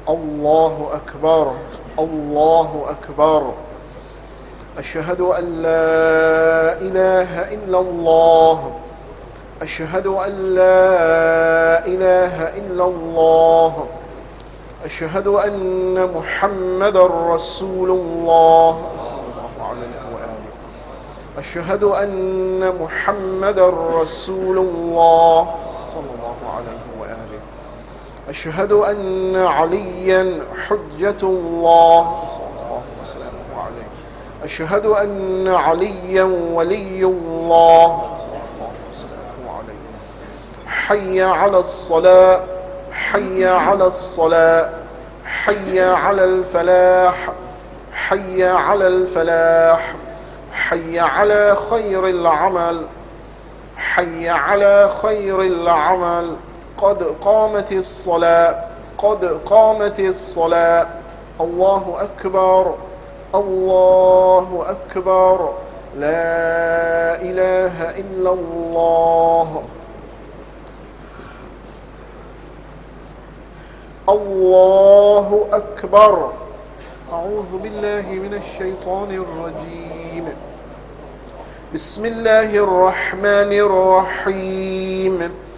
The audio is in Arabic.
الله أكبر الله أكبر. أشهد أن لا إله إلا الله. أشهد أن لا إله إلا الله. أشهد أن محمدًا رسول الله صلى الله عليه وآله. أشهد أن محمدًا رسول الله صلى الله عليه وآله. أشهد أن عليًا حجة الله صلى الله وسلم عليه. أشهد أن عليًا ولي الله صلى الله وسلم عليه. حي على الصلاة حي على الصلاة حي على الفلاح حي على الفلاح حي على خير العمل حي على خير العمل. قد قامت الصلاة قد قامت الصلاة. الله أكبر الله أكبر. لا إله إلا الله. الله أكبر. أعوذ بالله من الشيطان الرجيم. بسم الله الرحمن الرحيم.